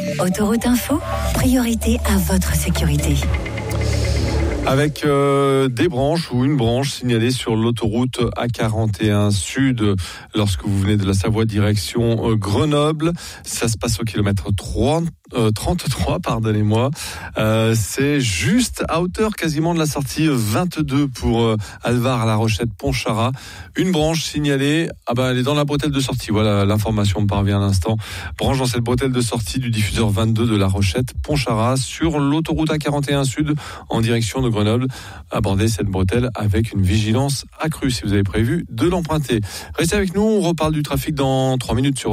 Autoroute Info, priorité à votre sécurité. Avec des branches ou une branche signalée sur l'autoroute A41 Sud lorsque vous venez de la Savoie direction Grenoble. Ça se passe au kilomètre 33, pardonnez-moi. C'est juste à hauteur quasiment de la sortie 22 pour Alvar à La Rochette Pontcharra. Une branche signalée, elle est dans la bretelle de sortie. Voilà, l'information me parvient à l'instant. Branche dans cette bretelle de sortie du diffuseur 22 de La Rochette Pontcharra sur l'autoroute A41 Sud en direction de Grenoble. Abordez cette bretelle avec une vigilance accrue si vous avez prévu de l'emprunter. Restez avec nous, on reparle du trafic dans 3 minutes sur